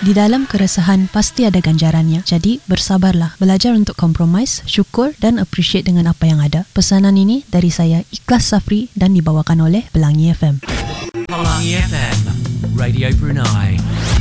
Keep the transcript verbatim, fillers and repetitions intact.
Di dalam keresahan pasti ada ganjarannya. Jadi bersabarlah, belajar untuk compromise, syukur dan appreciate dengan apa yang ada. Pesanan ini dari saya, Ikhlas Safri, dan dibawakan oleh Pelangi F M. Pelangi F M, Radio Brunei.